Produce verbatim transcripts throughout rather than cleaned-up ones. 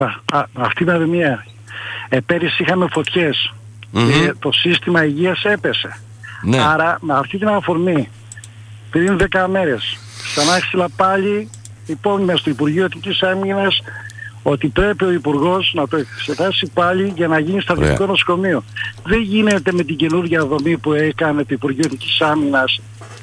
Α, αυτή είναι μία. Ε, πέρυσι είχαμε φωτιές. Mm-hmm. Και το σύστημα υγείας έπεσε. Ναι. Άρα με αυτή την αφορμή πριν δέκα μέρες ξανά έστειλα πάλι υπόμνημα στο Υπουργείο Εθνικής Άμυνας ότι πρέπει ο Υπουργός να το εξετάσει πάλι για να γίνει στρατιωτικό νοσοκομείο. Δεν γίνεται με την καινούργια δομή που έκανε το Υπουργείο Εθνικής Άμυνας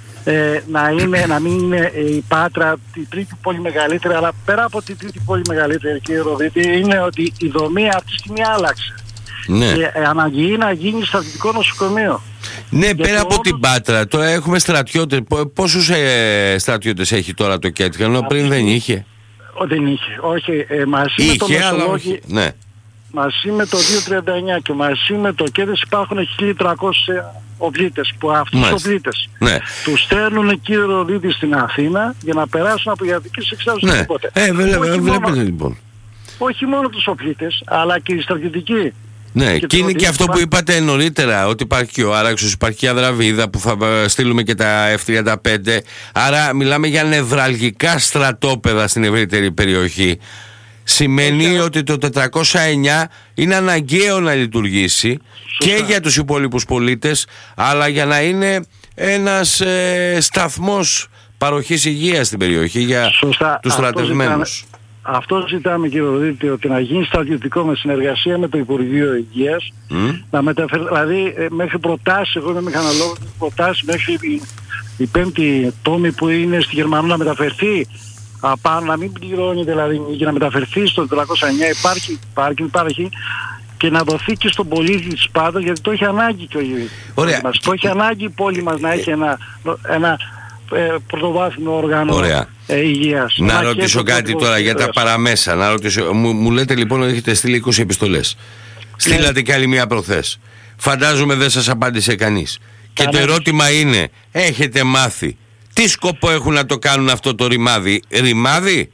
ε, να, είναι, να μην είναι ε, η Πάτρα η τρίτη πόλη μεγαλύτερη, αλλά πέρα από την τρίτη πόλη μεγαλύτερη, κύριε Ροδίτη, είναι ότι η δομή αυτή τη στιγμή άλλαξε. Ναι. Και ε, αναγκεί να γίνει στρατιωτικό νοσοκομείο. Ναι, για πέρα από όλο... την Πάτρα, τώρα έχουμε στρατιώτες. Πόσους ε, στρατιώτες έχει τώρα το Κέντρο, ενώ πριν δεν είχε? Ο, δεν είχε, όχι. Ε, μαζί είχε, με το Μεσολόγιο, ναι. μαζί με το διακόσια τριάντα εννιά και μαζί με το Κέντρος υπάρχουν χίλια τριακόσιοι οπλίτες, που αυτούς τους οπλίτες ναι. τους στέλνουν, κύριε Ροδίτη, στην Αθήνα για να περάσουν από ιατρικές εξάρτησης. Ναι. Ε, βλέπετε λοιπόν. Όχι μόνο τους οπλίτες, αλλά και οι στρατιωτικοί. Ναι, και, και είναι και αυτό που είπατε νωρίτερα, ότι υπάρχει και ο Άραξος, υπάρχει και η Αδραβίδα που θα στείλουμε και τα εφ τριάντα πέντε. Άρα μιλάμε για νευραλγικά στρατόπεδα στην ευρύτερη περιοχή. Σημαίνει okay. ότι το τετρακόσια εννιά είναι αναγκαίο να λειτουργήσει. Σωστά. Και για τους υπόλοιπους πολίτες, αλλά για να είναι ένας ε, σταθμός παροχής υγείας στην περιοχή για Σωστά. τους στρατευμένους. Αυτό ζητάμε, κύριε Ροδίτη, ότι να γίνει στρατιωτικό με συνεργασία με το Υπουργείο Υγείας, mm. να μεταφερ... δηλαδή ε, μέχρι προτάσεις, εγώ είμαι μηχανολόγος, προτάσεις μέχρι η, η πέμπτη τόμη που είναι στη Γερμανία να μεταφερθεί απάνω, να μην πληρώνει δηλαδή για να μεταφερθεί στο τετρακόσια εννιά, υπάρχει, υπάρχει, υπάρχει και να δοθεί και στον πολίτη της Πάτρας, γιατί το έχει ανάγκη και ο Ωραία. Μας. Το έχει ανάγκη η πόλη μας να έχει ένα, ένα ε, πρωτοβάθμιο όργανο ε, υγείας. Να, να ρωτήσω κάτι τώρα για τα παραμέσα. Να ρωτήσω, μου, μου λέτε λοιπόν ότι έχετε στείλει είκοσι επιστολές. Στείλατε και άλλη μία προχθές. Φαντάζομαι δεν σας απάντησε κανείς. Και Κανένα. Το ερώτημα είναι, έχετε μάθει τι σκοπό έχουν να το κάνουν αυτό το ρημάδι? Ρημάδι?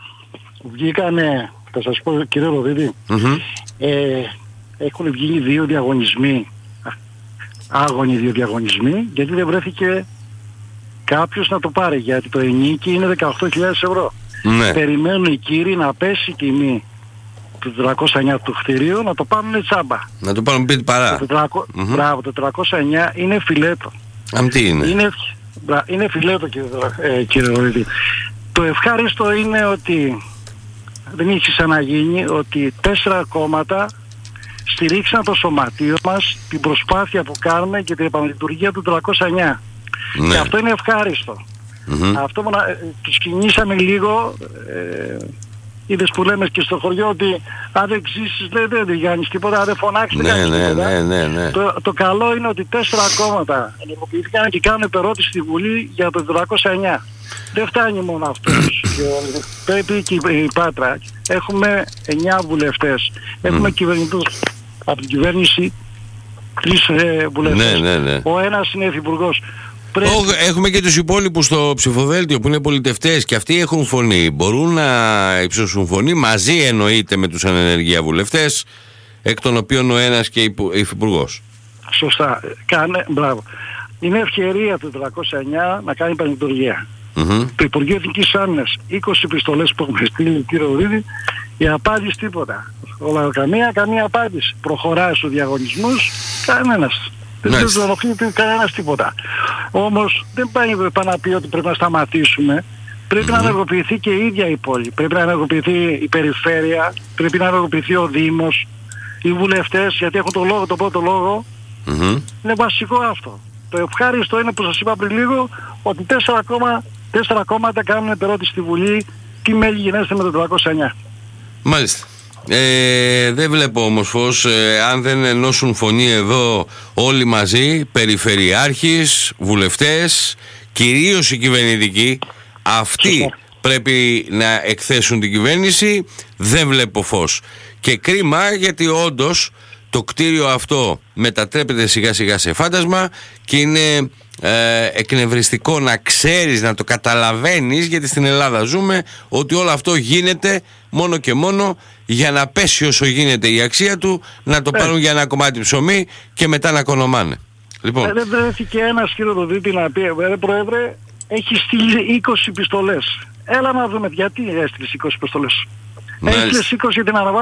Βγήκανε, θα σας πω, κύριε Ροδίτη, mm-hmm. ε, έχουν βγει δύο διαγωνισμοί, άγωνοι δύο διαγωνισμοί, γιατί δεν βρέθηκε κάποιος να το πάρει, γιατί το ενίκη είναι δεκαοκτώ χιλιάδες ευρώ. Ναι. Περιμένουν οι κύριοι να πέσει η τιμή του τετρακόσια εννιά του κτηρίου, να το πάρουν τσάμπα. Να το πάρουν πίτι παρά. Το τετρακόσια, mm-hmm. Μπράβο, το τετρακόσια εννιά είναι φιλέτο. Αν τι είναι? Είναι, είναι φιλέτο, κύριε, ε, κύριε Ροδίτη. Το ευχάριστο είναι ότι δεν έχει ξαναγίνει ότι τέσσερα κόμματα στηρίξαν το σωματείο μας, την προσπάθεια που κάνουμε και την επαναλειτουργία του τετρακόσια εννιά. Ναι. Και αυτό είναι ευχάριστο. Mm-hmm. Αυτό που να, τους κινήσαμε λίγο, ε, είδες που λέμε και στο χωριό ότι αν δεν ξύσεις δεν, δεν, δεν κάνεις τίποτα, αν δεν φωνάξεις δεν κάνεις ναι, τίποτα. Ναι, ναι, ναι. Το, το καλό είναι ότι τέσσερα κόμματα ενεργοποιήθηκαν και κάνουν επερώτηση στη Βουλή για το τετρακόσια εννιά. Δεν φτάνει μόνο αυτό. Πρέπει και η Πάτρα. Έχουμε εννιά βουλευτές. Έχουμε mm. κυβερνητούς από την κυβέρνηση, τρεις ε, βουλευτές. Ναι, ναι, ναι. Ο ένας είναι υφυπουργός. Πρέπει... Έχουμε και τους υπόλοιπους στο ψηφοδέλτιο που είναι πολιτευτές και αυτοί έχουν φωνή. Μπορούν να υψώσουν φωνή μαζί, εννοείται, με τους ανενεργεία βουλευτές, εκ των οποίων ο ένας και υφυπουργός. Σωστά. Κάνε, μπράβο. Είναι ευκαιρία του τετρακόσια εννιά να κάνει πανλειτουργία. Mm-hmm. Το Υπουργείο Εθνικής Άμυνας, είκοσι επιστολές που έχουμε στείλει, κύριε Ροδίδη, η απάντηση τίποτα. Όλα, καμία, καμία απάντηση. Προχωράει στους διαγωνισμούς, κανένας. Δεν του ενοχλεί κανένας τίποτα. Όμως δεν πάει να πει ότι πρέπει να σταματήσουμε. Πρέπει mm-hmm. να ενεργοποιηθεί και η ίδια η πόλη. Πρέπει να ενεργοποιηθεί η περιφέρεια, πρέπει να ενεργοποιηθεί ο Δήμος, οι βουλευτές, γιατί έχουν το λόγο, το πρώτο λόγο. Mm-hmm. Είναι βασικό αυτό. Το ευχάριστο είναι που σας είπα πριν λίγο ότι τέσσερα, κόμμα, τέσσερα κόμματα κάνουν επερώτηση στη Βουλή τι μέλη γενέστε με το τετρακόσια εννιά. Μάλιστα. Ε, δεν βλέπω όμως φως, ε, αν δεν ενώσουν φωνή εδώ όλοι μαζί, περιφερειάρχης, βουλευτές, κυρίως οι κυβερνητικοί, αυτοί Σωστά. πρέπει να εκθέσουν την κυβέρνηση. Δεν βλέπω φως. Και κρίμα, γιατί όντως το κτίριο αυτό μετατρέπεται σιγά σιγά σε φάντασμα και είναι ε, εκνευριστικό να ξέρεις, να το καταλαβαίνεις, γιατί στην Ελλάδα ζούμε, ότι όλο αυτό γίνεται μόνο και μόνο για να πέσει όσο γίνεται η αξία του, να το πάρουν για ένα κομμάτι ψωμί και μετά να κονομάνε. Λοιπόν. Δεν βρέθηκε ένας, κύριε Ροδίτη, να πει, ρε Πρόεδρε, έχει στείλει είκοσι επιστολές. Έλα να δούμε γιατί έστειλες είκοσι επιστολές. Έστειλε είκοσι την αναβάθμιση.